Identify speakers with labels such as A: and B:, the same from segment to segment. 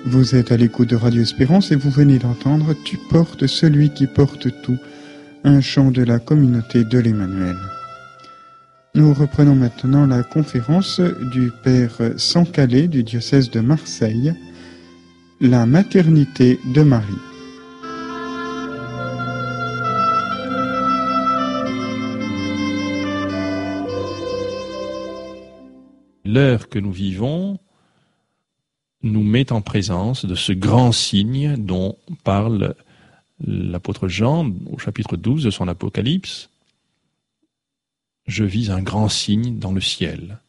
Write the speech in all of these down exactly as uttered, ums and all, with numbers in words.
A: Vous êtes à l'écoute de Radio Espérance et vous venez d'entendre « Tu portes celui qui porte tout », un chant de la communauté de l'Emmanuel. Nous reprenons maintenant la conférence du Père Sancalé du diocèse de Marseille, « La maternité de Marie ».
B: L'heure que nous vivons nous met en présence de ce grand signe dont parle l'apôtre Jean au chapitre douze de son Apocalypse. Je vis un grand signe dans le ciel.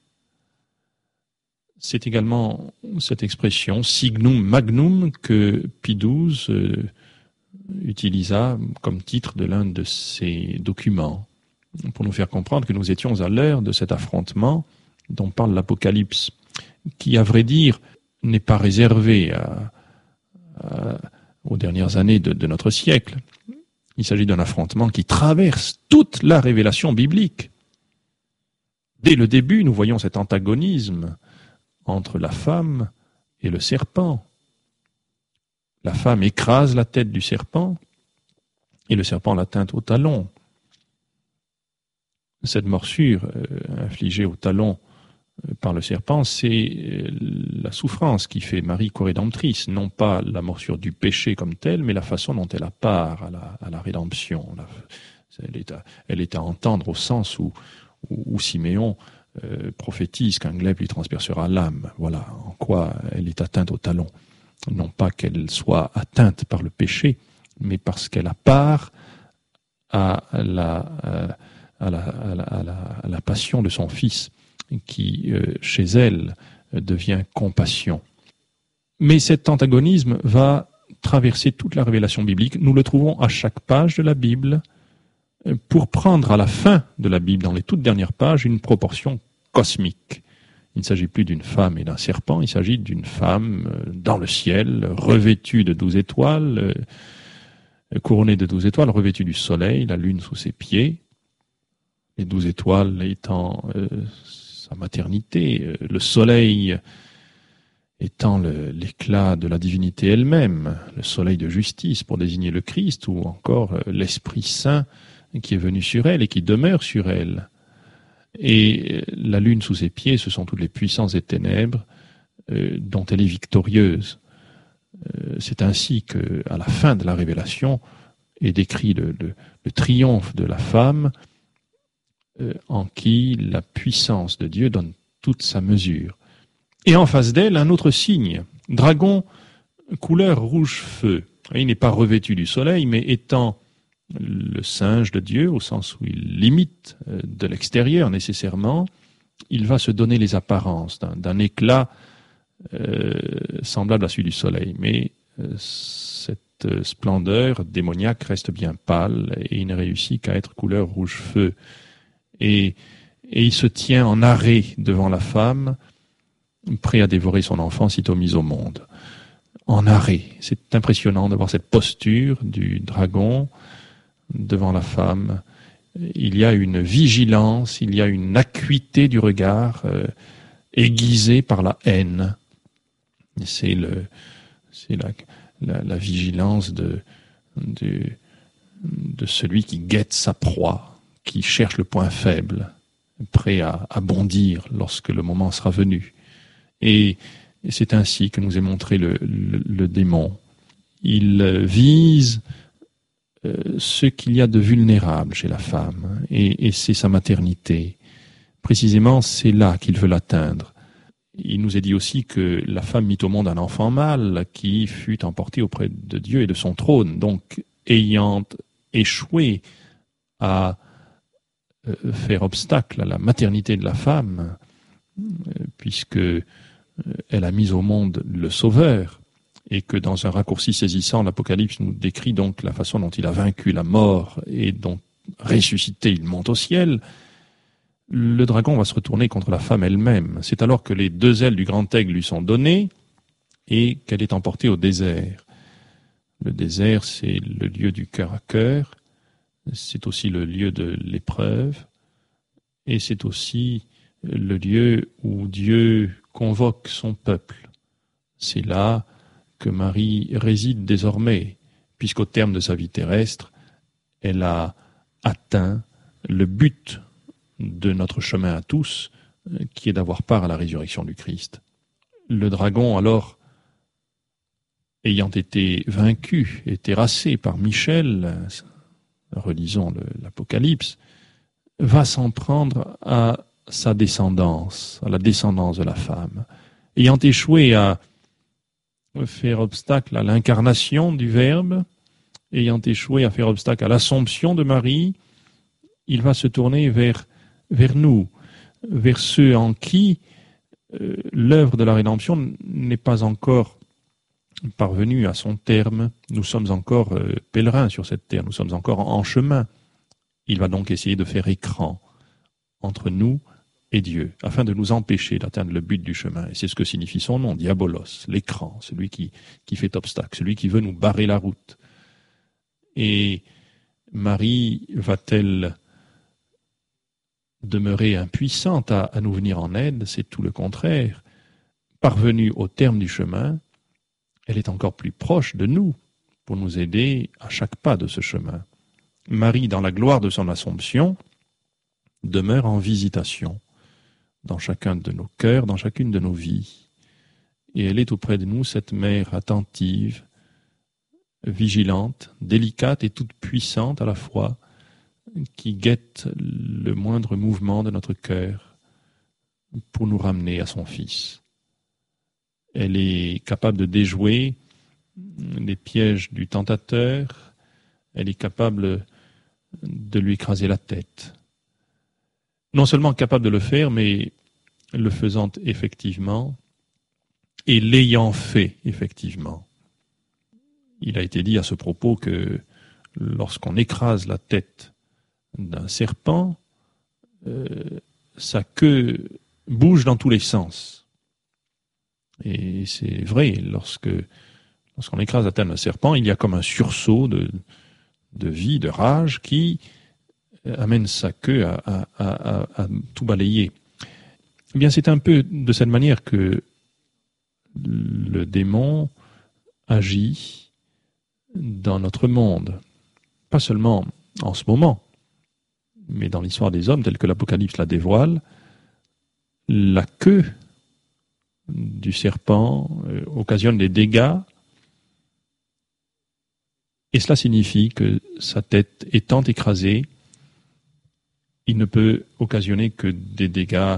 B: C'est également cette expression signum magnum que Pie douze euh, utilisa comme titre de l'un de ses documents pour nous faire comprendre que nous étions à l'heure de cet affrontement dont parle l'Apocalypse, qui, à vrai dire, n'est pas réservé à, à, aux dernières années de, de notre siècle. Il s'agit d'un affrontement qui traverse toute la révélation biblique. Dès le début, nous voyons cet antagonisme entre la femme et le serpent. La femme écrase la tête du serpent et le serpent l'atteint au talon. Cette morsure euh, infligée au talon par le serpent, c'est la souffrance qui fait Marie corédemptrice, non pas la morsure du péché comme telle, mais la façon dont elle a part à la, à la rédemption. Elle est à, elle est à entendre au sens où, où, où Siméon euh, prophétise qu'un glaive lui transpercera l'âme. Voilà en quoi elle est atteinte au talon. Non pas qu'elle soit atteinte par le péché, mais parce qu'elle a part à la, à la, à la, à la, à la passion de son fils, qui, euh, chez elle, euh, devient compassion. Mais cet antagonisme va traverser toute la révélation biblique. Nous le trouvons à chaque page de la Bible, euh, pour prendre à la fin de la Bible, dans les toutes dernières pages, une proportion cosmique. Il ne s'agit plus d'une femme et d'un serpent, il s'agit d'une femme euh, dans le ciel, revêtue de douze étoiles, euh, couronnée de douze étoiles, revêtue du soleil, la lune sous ses pieds, les douze étoiles étant euh, sa maternité, le soleil étant le, l'éclat de la divinité elle-même, le soleil de justice pour désigner le Christ, ou encore l'Esprit Saint qui est venu sur elle et qui demeure sur elle. Et la lune sous ses pieds, ce sont toutes les puissances des ténèbres euh, dont elle est victorieuse. Euh, c'est ainsi que, à la fin de la révélation, est décrit le, le, le triomphe de la femme, en qui la puissance de Dieu donne toute sa mesure. Et en face d'elle, un autre signe, dragon couleur rouge-feu. Il n'est pas revêtu du soleil, mais étant le singe de Dieu, au sens où il l'imite de l'extérieur nécessairement, il va se donner les apparences d'un, d'un éclat euh, semblable à celui du soleil. Mais euh, cette splendeur démoniaque reste bien pâle et il ne réussit qu'à être couleur rouge-feu. Et, et il se tient en arrêt devant la femme, prêt à dévorer son enfant sitôt mis au monde. En arrêt. C'est impressionnant de voir cette posture du dragon devant la femme. Il y a une vigilance, il y a une acuité du regard euh, aiguisée par la haine. C'est, le, c'est la, la, la vigilance de, de, de celui qui guette sa proie, qui cherche le point faible, prêt à, à bondir lorsque le moment sera venu. Et, et c'est ainsi que nous est montré le, le, le démon. Il vise euh, ce qu'il y a de vulnérable chez la femme, et, et c'est sa maternité. Précisément, c'est là qu'il veut l'atteindre. Il nous est dit aussi que la femme mit au monde un enfant mâle qui fut emporté auprès de Dieu et de son trône, donc ayant échoué à faire obstacle à la maternité de la femme, puisque elle a mis au monde le Sauveur, et que dans un raccourci saisissant, l'Apocalypse nous décrit donc la façon dont il a vaincu la mort et dont ressuscité il monte au ciel. Le dragon va se retourner contre la femme elle-même. C'est alors que les deux ailes du grand aigle lui sont données et qu'elle est emportée au désert. Le désert, c'est le lieu du cœur à cœur, c'est aussi le lieu de l'épreuve, et c'est aussi le lieu où Dieu convoque son peuple. C'est là que Marie réside désormais, puisqu'au terme de sa vie terrestre, elle a atteint le but de notre chemin à tous, qui est d'avoir part à la résurrection du Christ. Le dragon, alors, ayant été vaincu et terrassé par Michel, relisons le, l'Apocalypse, va s'en prendre à sa descendance, à la descendance de la femme. Ayant échoué à faire obstacle à l'incarnation du Verbe, ayant échoué à faire obstacle à l'Assomption de Marie, il va se tourner vers, vers nous, vers ceux en qui euh, l'œuvre de la rédemption n'est pas encore parvenue à son terme. Nous sommes encore euh, pèlerins sur cette terre, nous sommes encore en, en chemin. Il va donc essayer de faire écran entre nous et Dieu, afin de nous empêcher d'atteindre le but du chemin. Et c'est ce que signifie son nom, Diabolos, l'écran, celui qui, qui fait obstacle, celui qui veut nous barrer la route. Et Marie va-t-elle demeurer impuissante à, à nous venir en aide? C'est tout le contraire. Parvenue au terme du chemin, elle est encore plus proche de nous pour nous aider à chaque pas de ce chemin. Marie, dans la gloire de son Assomption, demeure en visitation dans chacun de nos cœurs, dans chacune de nos vies. Et elle est auprès de nous, cette mère attentive, vigilante, délicate et toute puissante à la fois, qui guette le moindre mouvement de notre cœur pour nous ramener à son Fils. Elle est capable de déjouer les pièges du tentateur, elle est capable de lui écraser la tête. Non seulement capable de le faire, mais le faisant effectivement et l'ayant fait effectivement. Il a été dit à ce propos que lorsqu'on écrase la tête d'un serpent, euh, sa queue bouge dans tous les sens. Et c'est vrai, lorsque lorsqu'on écrase la tête d'un serpent, il y a comme un sursaut de, de vie, de rage qui amène sa queue à, à, à, à tout balayer. Eh bien, c'est un peu de cette manière que le démon agit dans notre monde. Pas seulement en ce moment, mais dans l'histoire des hommes, telle que l'Apocalypse la dévoile, la queue du serpent euh, occasionne des dégâts, et cela signifie que sa tête étant écrasée, il ne peut occasionner que des dégâts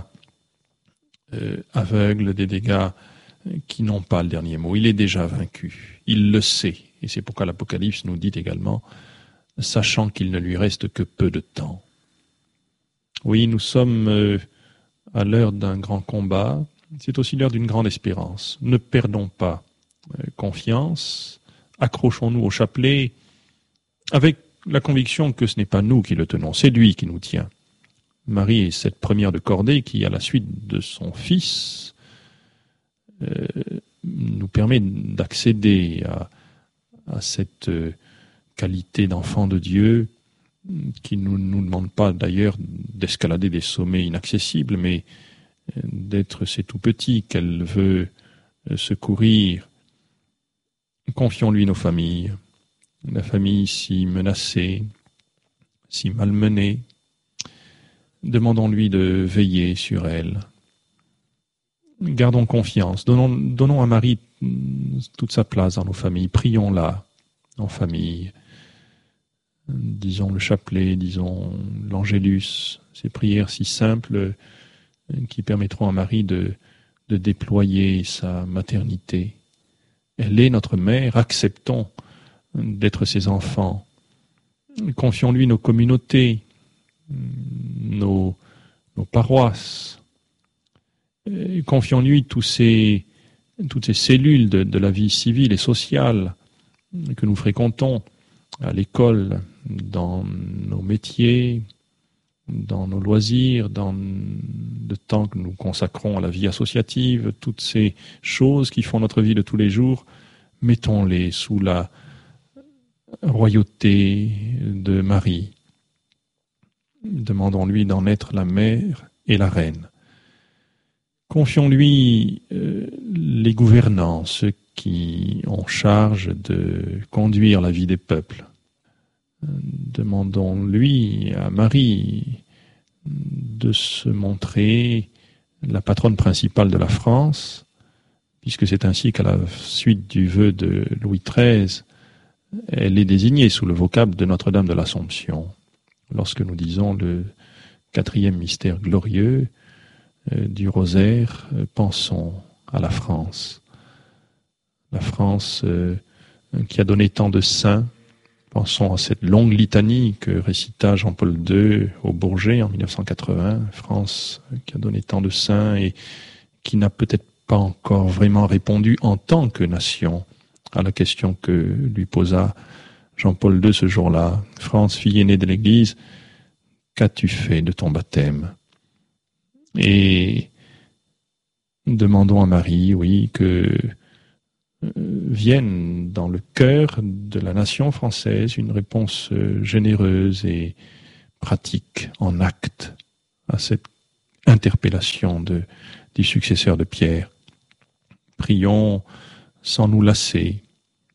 B: euh, aveugles, des dégâts qui n'ont pas le dernier mot. Il est déjà vaincu, il le sait, et c'est pourquoi l'Apocalypse nous dit également, sachant qu'il ne lui reste que peu de temps. Oui, nous sommes euh, à l'heure d'un grand combat, c'est aussi l'heure d'une grande espérance. Ne perdons pas euh, confiance, accrochons-nous au chapelet avec la conviction que ce n'est pas nous qui le tenons, c'est lui qui nous tient. Marie est cette première de cordée qui, à la suite de son fils, euh, nous permet d'accéder à, à cette euh, qualité d'enfant de Dieu qui ne nous, nous demande pas d'ailleurs d'escalader des sommets inaccessibles, mais euh, d'être ces tout petits qu'elle veut euh, secourir. Confions-lui nos familles, la famille si menacée, si malmenée. Demandons-lui de veiller sur elle. Gardons confiance. Donnons, donnons à Marie toute sa place dans nos familles. Prions-la en famille. Disons le chapelet, disons l'angélus, ces prières si simples qui permettront à Marie de, de déployer sa maternité. Elle est notre mère, acceptons d'être ses enfants. Confions-lui nos communautés, nos, nos paroisses. Confions-lui tous ces, toutes ces cellules de, de la vie civile et sociale que nous fréquentons à l'école, dans nos métiers, dans nos loisirs, dans le temps que nous consacrons à la vie associative, toutes ces choses qui font notre vie de tous les jours, mettons-les sous la royauté de Marie. Demandons-lui d'en être la mère et la reine. Confions-lui euh, les gouvernants, ceux qui ont charge de conduire la vie des peuples. Demandons-lui à Marie de se montrer la patronne principale de la France, puisque c'est ainsi qu'à la suite du vœu de Louis treize, elle est désignée sous le vocable de Notre-Dame de l'Assomption. Lorsque nous disons le quatrième mystère glorieux euh, du rosaire, euh, pensons à la France. La France euh, qui a donné tant de saints. Pensons à cette longue litanie que récita Jean-Paul deux au Bourget en mille neuf cent quatre-vingts. France qui a donné tant de saints et qui n'a peut-être pas encore vraiment répondu en tant que nation à la question que lui posa Jean-Paul deux ce jour-là. France, fille aînée de l'Église, qu'as-tu fait de ton baptême? Et demandons à Marie, oui, que vienne dans le cœur de la nation française une réponse généreuse et pratique, en acte, à cette interpellation de, du successeur de Pierre. Prions sans nous lasser,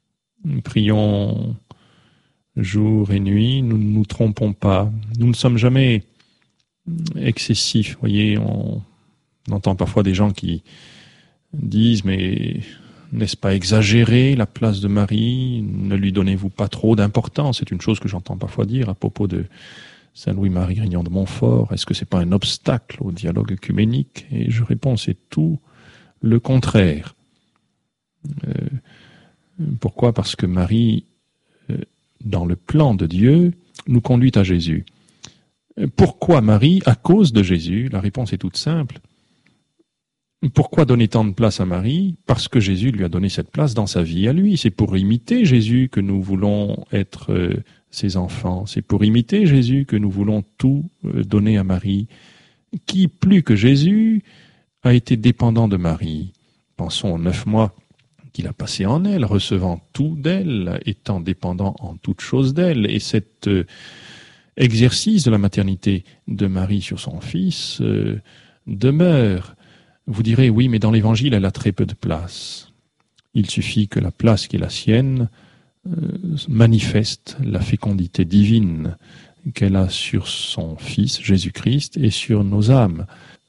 B: prions jour et nuit, nous ne nous trompons pas, nous ne sommes jamais excessifs. Vous voyez, on, on entend parfois des gens qui disent, mais n'est-ce pas exagéré la place de Marie? Ne lui donnez-vous pas trop d'importance? C'est une chose que j'entends parfois dire à propos de Saint Louis-Marie Grignon de Montfort. Est-ce que c'est pas un obstacle au dialogue œcuménique? Et je réponds, c'est tout le contraire. Euh, pourquoi? Parce que Marie, euh, dans le plan de Dieu, nous conduit à Jésus. Pourquoi Marie? À cause de Jésus. La réponse est toute simple. Pourquoi donner tant de place à Marie? Parce que Jésus lui a donné cette place dans sa vie à lui. C'est pour imiter Jésus que nous voulons être euh, ses enfants. C'est pour imiter Jésus que nous voulons tout euh, donner à Marie. Qui, plus que Jésus, a été dépendant de Marie? Pensons aux neuf mois qu'il a passé en elle, recevant tout d'elle, étant dépendant en toute chose d'elle. Et cet euh, exercice de la maternité de Marie sur son fils euh, demeure. Vous direz, oui, mais dans l'Évangile, elle a très peu de place. Il suffit que la place qui est la sienne euh, manifeste la fécondité divine qu'elle a sur son Fils, Jésus-Christ, et sur nos âmes.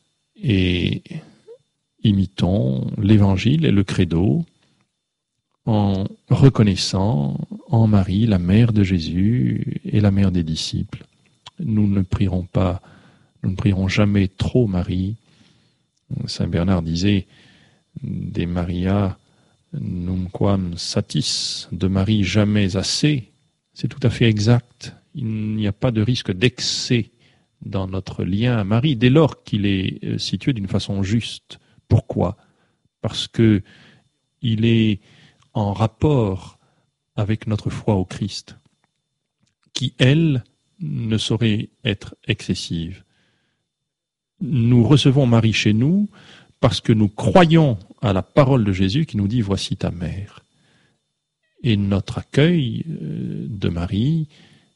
B: Et imitons l'Évangile et le credo en reconnaissant en Marie la mère de Jésus et la mère des disciples. Nous ne prierons pas, nous ne prierons jamais trop Marie. Saint Bernard disait « De Maria nunquam satis », de Marie jamais assez. C'est tout à fait exact. Il n'y a pas de risque d'excès dans notre lien à Marie, dès lors qu'il est situé d'une façon juste. Pourquoi? Parce que il est en rapport avec notre foi au Christ, qui, elle, ne saurait être excessive. Nous recevons Marie chez nous parce que nous croyons à la parole de Jésus qui nous dit « Voici ta mère ». Et notre accueil de Marie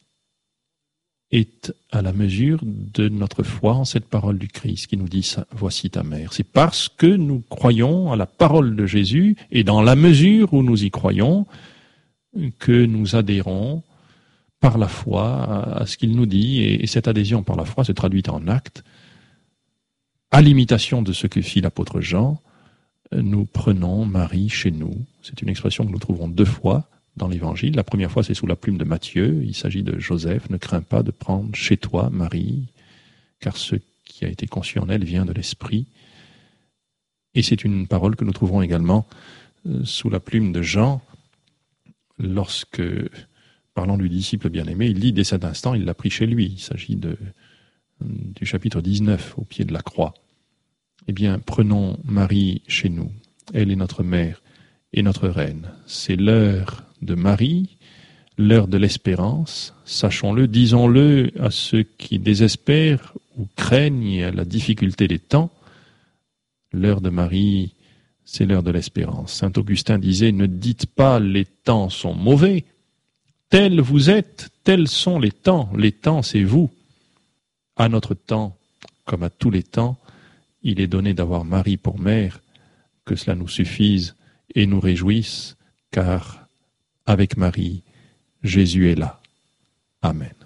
B: est à la mesure de notre foi en cette parole du Christ qui nous dit « Voici ta mère ». C'est parce que nous croyons à la parole de Jésus et dans la mesure où nous y croyons que nous adhérons par la foi à ce qu'il nous dit. Et cette adhésion par la foi se traduit en actes. À l'imitation de ce que fit l'apôtre Jean, nous prenons Marie chez nous. C'est une expression que nous trouverons deux fois dans l'Évangile. La première fois, c'est sous la plume de Matthieu. Il s'agit de Joseph. Ne crains pas de prendre chez toi Marie, car ce qui a été conçu en elle vient de l'Esprit. Et c'est une parole que nous trouverons également sous la plume de Jean, lorsque, parlant du disciple bien-aimé, il dit, dès cet instant, il l'a pris chez lui. Il s'agit de, du chapitre dix-neuf, au pied de la croix. Eh bien, prenons Marie chez nous. Elle est notre mère et notre reine. C'est l'heure de Marie, l'heure de l'espérance. Sachons-le, disons-le à ceux qui désespèrent ou craignent la difficulté des temps. L'heure de Marie, c'est l'heure de l'espérance. Saint Augustin disait, ne dites pas les temps sont mauvais. Tels vous êtes, tels sont les temps. Les temps, c'est vous. À notre temps, comme à tous les temps, il est donné d'avoir Marie pour mère, que cela nous suffise et nous réjouisse, car avec Marie, Jésus est là. Amen.